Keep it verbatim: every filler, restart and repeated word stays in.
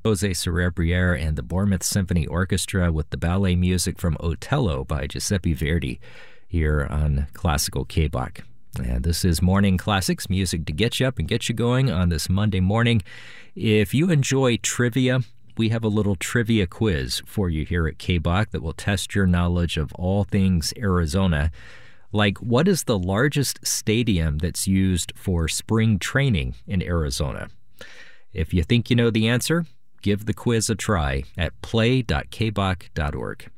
Jose Cerebriere and the Bournemouth Symphony Orchestra with the ballet music from Otello by Giuseppe Verdi here on Classical K-Bach. And this is Morning Classics, music to get you up and get you going on this Monday morning. If you enjoy trivia, we have a little trivia quiz for you here at K-Bach that will test your knowledge of all things Arizona. Like, what is the largest stadium that's used for spring training in Arizona? If you think you know the answer, give the quiz a try at play dot k bach dot org.